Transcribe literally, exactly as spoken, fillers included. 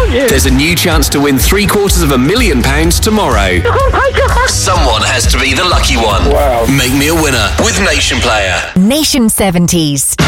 thank you. There's a new chance to win three quarters of a million pounds tomorrow. Oh my God. Someone has to be the lucky one. Wow. Make me a winner with Nation Player. Nation seventies.